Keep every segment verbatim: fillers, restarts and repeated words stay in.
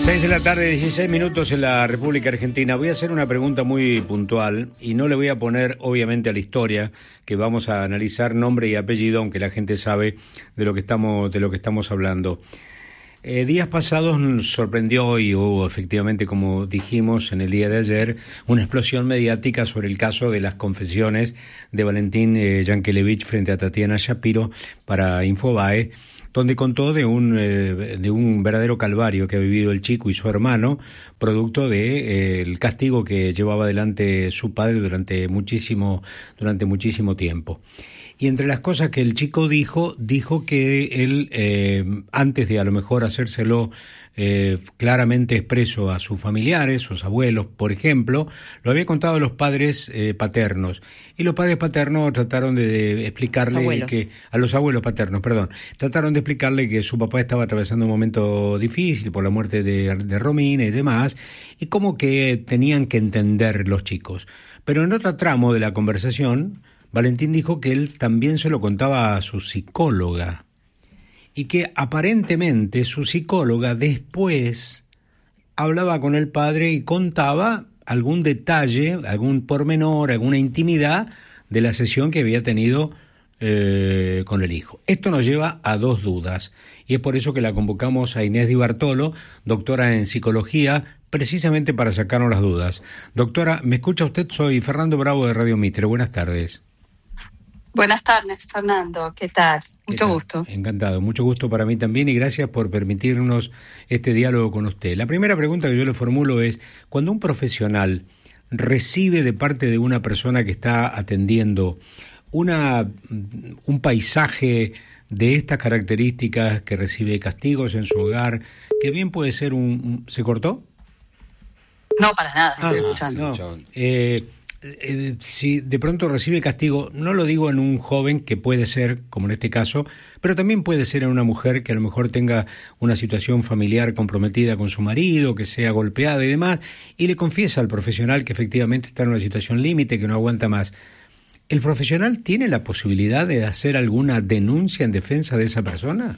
seis de la tarde, dieciséis minutos en la República Argentina. Voy a hacer una pregunta muy puntual y no le voy a poner, obviamente, a la historia, que vamos a analizar nombre y apellido, aunque la gente sabe de lo que estamos, de lo que estamos hablando. Eh, días pasados nos sorprendió y hubo, efectivamente, como dijimos en el día de ayer, una explosión mediática sobre el caso de las confesiones de Valentín eh, Yankelevich frente a Tatiana Shapiro para Infobae, donde contó de un eh, de un verdadero calvario que ha vivido el chico y su hermano, producto de eh, el castigo que llevaba adelante su padre durante muchísimo durante muchísimo tiempo. Y entre las cosas que el chico dijo, dijo que él, eh, antes de a lo mejor hacérselo eh, claramente expreso a sus familiares, sus abuelos, por ejemplo, lo había contado a los padres eh, paternos. Y los padres paternos trataron de, de explicarle que, a los abuelos paternos, perdón, trataron de explicarle que su papá estaba atravesando un momento difícil por la muerte de, de Romina y demás, y como que tenían que entender los chicos. Pero en otro tramo de la conversación, Valentín dijo que él también se lo contaba a su psicóloga y que aparentemente su psicóloga después hablaba con el padre y contaba algún detalle, algún pormenor, alguna intimidad de la sesión que había tenido eh, con el hijo. Esto nos lleva a dos dudas y es por eso que la convocamos a Inés Di Bartolo, doctora en psicología, precisamente para sacarnos las dudas. Doctora, ¿me escucha usted? Soy Fernando Bravo de Radio Mitre. Buenas tardes. Buenas tardes, Fernando. ¿Qué tal? ¿Qué Mucho tal? gusto. Encantado, mucho gusto para mí también y gracias por permitirnos este diálogo con usted. La primera pregunta que yo le formulo es, cuando un profesional recibe de parte de una persona que está atendiendo una, un paisaje de estas características, que recibe castigos en su hogar, que bien puede ser un... un ¿se cortó? No, para nada, ah, estoy escuchando. No, eh, eh, si de pronto recibe castigo, no lo digo en un joven, que puede ser, como en este caso, pero también puede ser en una mujer que a lo mejor tenga una situación familiar comprometida con su marido, que sea golpeada y demás, y le confiesa al profesional que efectivamente está en una situación límite, que no aguanta más. ¿El profesional tiene la posibilidad de hacer alguna denuncia en defensa de esa persona?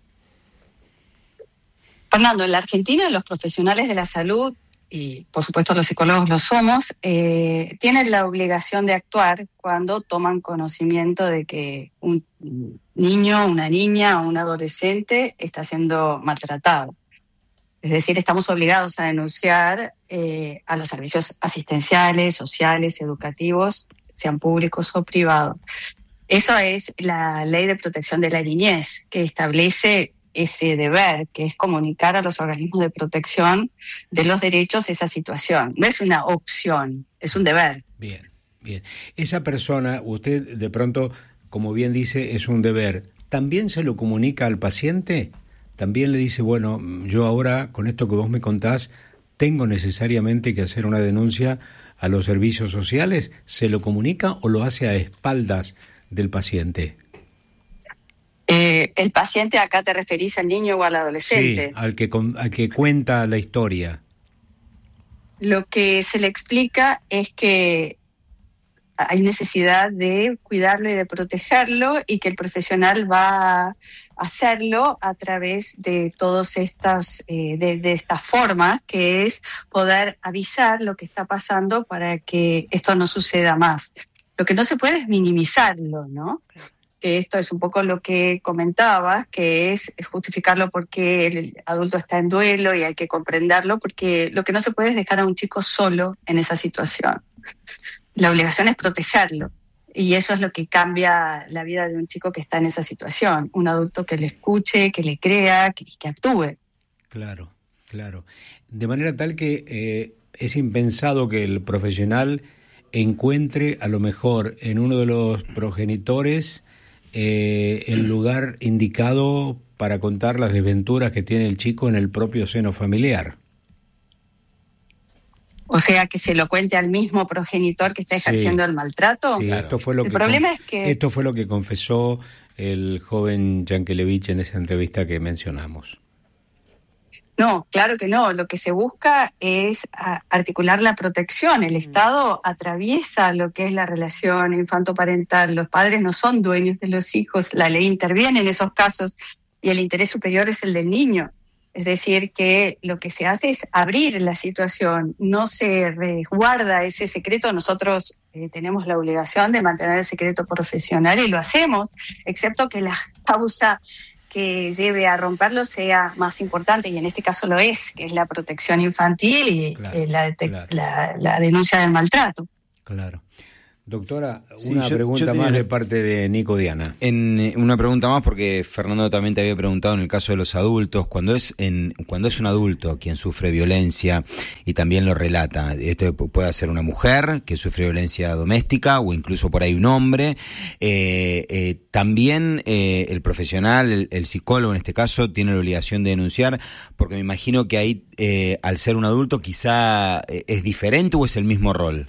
Fernando, en la Argentina los profesionales de la salud, y por supuesto los psicólogos lo somos, eh, tienen la obligación de actuar cuando toman conocimiento de que un niño, una niña o un adolescente está siendo maltratado. Es decir, estamos obligados a denunciar eh, a los servicios asistenciales, sociales, educativos, sean públicos o privados. Eso es la Ley de Protección de la Niñez, que establece ese deber, que es comunicar a los organismos de protección de los derechos de esa situación. No es una opción, es un deber. Bien, bien. Esa persona, usted de pronto, como bien dice, es un deber. ¿También se lo comunica al paciente? ¿También le dice, bueno, yo ahora, con esto que vos me contás, tengo necesariamente que hacer una denuncia a los servicios sociales? ¿Se lo comunica o lo hace a espaldas del paciente? Eh, el paciente, acá te referís al niño o al adolescente. Sí, al que, al que cuenta la historia. Lo que se le explica es que hay necesidad de cuidarlo y de protegerlo y que el profesional va a hacerlo a través de todas estas, eh, de, de esta forma, que es poder avisar lo que está pasando para que esto no suceda más. Lo que no se puede es minimizarlo, ¿no? Que esto es un poco lo que comentabas, que es justificarlo porque el adulto está en duelo y hay que comprenderlo, porque lo que no se puede es dejar a un chico solo en esa situación. La obligación es protegerlo, y eso es lo que cambia la vida de un chico que está en esa situación, un adulto que le escuche, que le crea y que, que actúe. Claro, claro. De manera tal que eh, es impensado que el profesional encuentre a lo mejor en uno de los progenitores Eh, el lugar indicado para contar las desventuras que tiene el chico en el propio seno familiar. O sea, que se lo cuente al mismo progenitor que está ejerciendo sí, el maltrato. Sí, claro. esto fue lo el que problema conf- es que esto fue lo que confesó el joven Yankelevich en esa entrevista que mencionamos. No, claro que no. Lo que se busca es articular la protección. El Estado atraviesa lo que es la relación infantoparental. Los padres no son dueños de los hijos. La ley interviene en esos casos y el interés superior es el del niño. Es decir, que lo que se hace es abrir la situación, no se resguarda ese secreto. Nosotros eh, tenemos la obligación de mantener el secreto profesional y lo hacemos, excepto que la causa que lleve a romperlo sea más importante, y en este caso lo es, que es la protección infantil y claro, eh, la, claro. la, la denuncia del maltrato. Claro. Doctora, una sí, yo, pregunta yo más tenía... de parte de Nico Diana. En, una pregunta más, porque Fernando también te había preguntado en el caso de los adultos, cuando es en cuando es un adulto quien sufre violencia y también lo relata, esto puede ser una mujer que sufre violencia doméstica o incluso por ahí un hombre, eh, eh, también eh, el profesional, el, el psicólogo en este caso, tiene la obligación de denunciar, porque me imagino que ahí, eh, al ser un adulto, quizá eh, es diferente o es el mismo rol.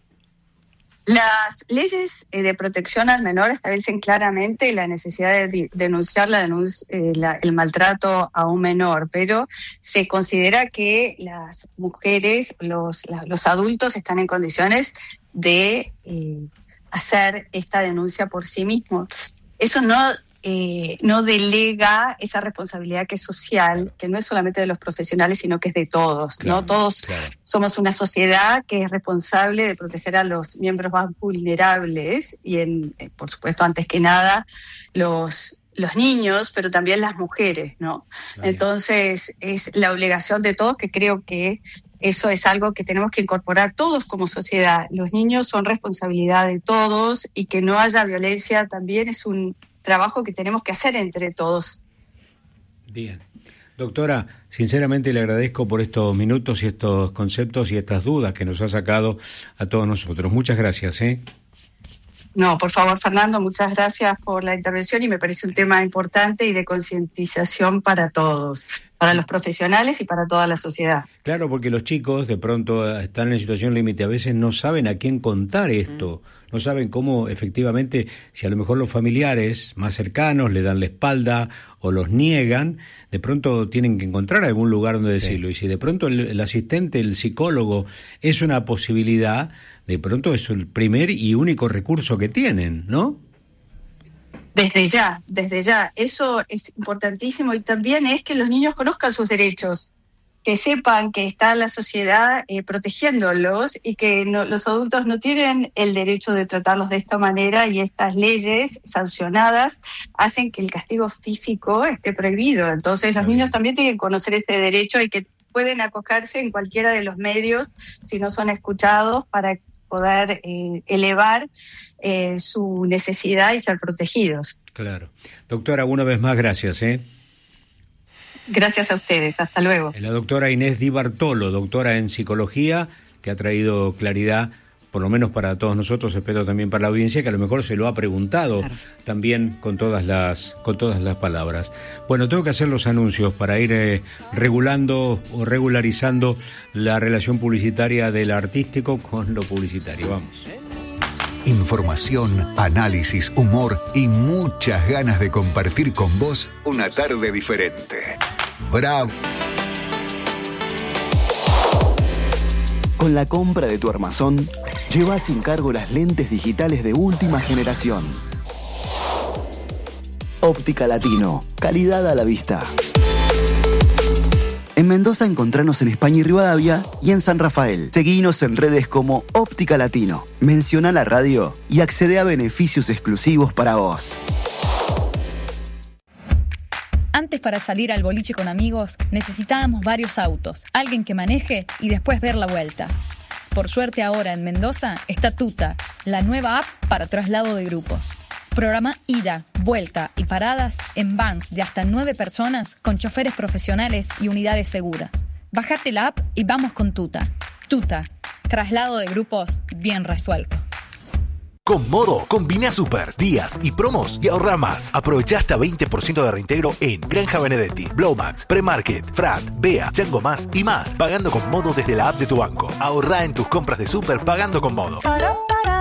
Las leyes eh, de protección al menor establecen claramente la necesidad de di- denunciar la denun- eh, la, el maltrato a un menor, pero se considera que las mujeres, los, la, los adultos están en condiciones de eh, hacer esta denuncia por sí mismos. Eso no... Eh, no delega esa responsabilidad que es social, que no es solamente de los profesionales, sino que es de todos, claro, ¿no? Todos claro. somos una sociedad que es responsable de proteger a los miembros más vulnerables y, en, eh, por supuesto, antes que nada, los, los niños, pero también las mujeres, ¿no? Claro. Entonces, es la obligación de todos, que creo que eso es algo que tenemos que incorporar todos como sociedad. Los niños son responsabilidad de todos y que no haya violencia también es un trabajo que tenemos que hacer entre todos. Bien. Doctora, sinceramente le agradezco por estos minutos y estos conceptos y estas dudas que nos ha sacado a todos nosotros. Muchas gracias, ¿eh? No, por favor, Fernando, muchas gracias por la intervención y me parece un tema importante y de concientización para todos, para los profesionales y para toda la sociedad. Claro, porque los chicos de pronto están en situación límite, a veces no saben a quién contar esto, mm. no saben cómo efectivamente, si a lo mejor los familiares más cercanos le dan la espalda o los niegan, de pronto tienen que encontrar algún lugar donde decirlo, sí. Y si de pronto el, el asistente, el psicólogo es una posibilidad, de pronto es el primer y único recurso que tienen, ¿no? Desde ya, desde ya. Eso es importantísimo y también es que los niños conozcan sus derechos, que sepan que está la sociedad eh, protegiéndolos y que no, los adultos no tienen el derecho de tratarlos de esta manera y estas leyes sancionadas hacen que el castigo físico esté prohibido. Entonces los niños también tienen que conocer ese derecho y que pueden acogerse en cualquiera de los medios si no son escuchados para poder eh, elevar eh, su necesidad y ser protegidos. Claro. Doctora, una vez más, gracias, ¿eh? Gracias a ustedes. Hasta luego. La doctora Inés Di Bartolo, doctora en psicología, que ha traído claridad, por lo menos para todos nosotros, espero también para la audiencia, que a lo mejor se lo ha preguntado claro. también con todas las con todas las palabras. Bueno, tengo que hacer los anuncios para ir eh, regulando o regularizando la relación publicitaria del artístico con lo publicitario. Vamos. Información, análisis, humor y muchas ganas de compartir con vos una tarde diferente. ¡Bravo! Con la compra de tu armazón, lleva sin cargo las lentes digitales de última generación. Óptica Latino, calidad a la vista. En Mendoza encontranos en España y Rivadavia y en San Rafael. Seguinos en redes como Óptica Latino. Menciona la radio y accede a beneficios exclusivos para vos. Antes, para salir al boliche con amigos, necesitábamos varios autos, alguien que maneje y después ver la vuelta. Por suerte ahora en Mendoza está Tuta, la nueva app para traslado de grupos. Programa ida, vuelta y paradas en vans de hasta nueve personas con choferes profesionales y unidades seguras. Bajate la app y vamos con Tuta. Tuta, traslado de grupos bien resuelto. Con Modo, combina super, días y promos y ahorra más. Aprovecha hasta veinte por ciento de reintegro en Granja Benedetti, Blowmax, Premarket, Frat, Bea, Chango Más y más. Pagando con Modo desde la app de tu banco. Ahorra en tus compras de super pagando con Modo.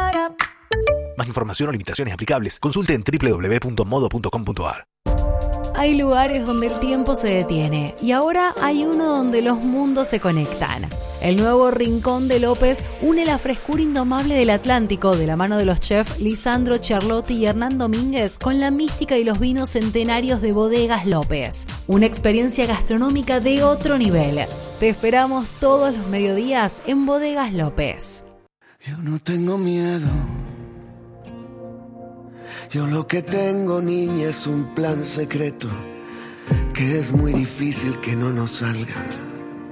Más información o limitaciones aplicables, consulte en doble u doble u doble u punto modo punto com punto a r. Hay lugares donde el tiempo se detiene y ahora hay uno donde los mundos se conectan. El nuevo Rincón de López une la frescura indomable del Atlántico de la mano de los chefs Lisandro Charlotti y Hernán Domínguez con la mística y los vinos centenarios de Bodegas López. Una experiencia gastronómica de otro nivel. Te esperamos todos los mediodías en Bodegas López. Yo no tengo miedo. Yo lo que tengo, niña, es un plan secreto que es muy difícil que no nos salga.